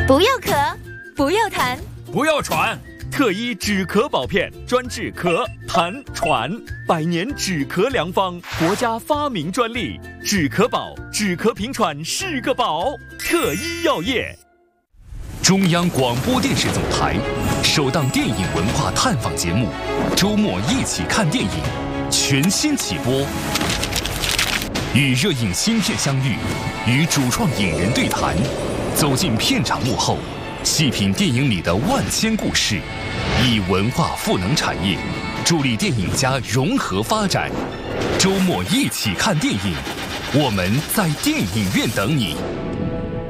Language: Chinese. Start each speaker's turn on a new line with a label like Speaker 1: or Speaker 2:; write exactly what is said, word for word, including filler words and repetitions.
Speaker 1: 不要咳，不要痰，
Speaker 2: 不要喘。特医止咳宝片专治咳、痰、喘，百年止咳良方，国家发明专利。止咳宝，止咳平喘是个宝。特医药业。
Speaker 3: 中央广播电视总台首档电影文化探访节目《周末一起看电影》全新起播，与热映新片相遇，与主创影人对谈，走进片场幕后，细品电影里的万千故事，以文化赋能产业，助力电影家融合发展。周末一起看电影，我们在电影院等你。